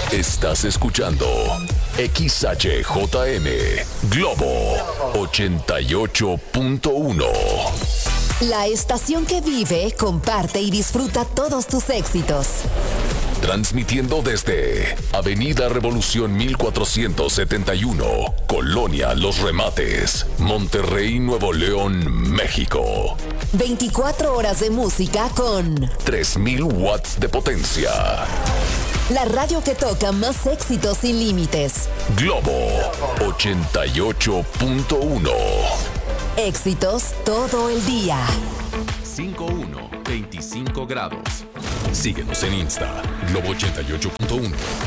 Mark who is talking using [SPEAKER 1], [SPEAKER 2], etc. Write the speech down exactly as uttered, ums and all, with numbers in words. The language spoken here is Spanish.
[SPEAKER 1] Estás escuchando X H J M Globo ochenta y ocho punto uno.
[SPEAKER 2] La estación que vive, comparte y disfruta todos tus éxitos.
[SPEAKER 1] Transmitiendo desde Avenida Revolución mil cuatrocientos setenta y uno, Colonia Los Remates, Monterrey, Nuevo León, México.
[SPEAKER 2] veinticuatro horas de música con
[SPEAKER 1] tres mil watts de potencia.
[SPEAKER 2] La radio que toca más éxitos sin límites.
[SPEAKER 1] Globo ochenta y ocho punto uno.
[SPEAKER 2] Éxitos todo el día.
[SPEAKER 1] cincuenta y uno, veinticinco grados. Síguenos en Insta, Globo ochenta y ocho punto uno.